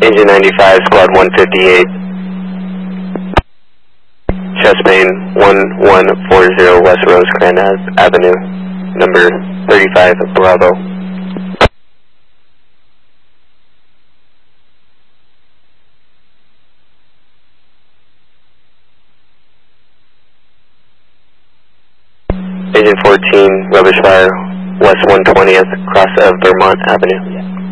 Engine 95, Squad 158. Chest main 1140 West Rosecrans Avenue, number 35 Bravo. Engine 14, rubbish fire, West 120th, cross of Vermont Avenue.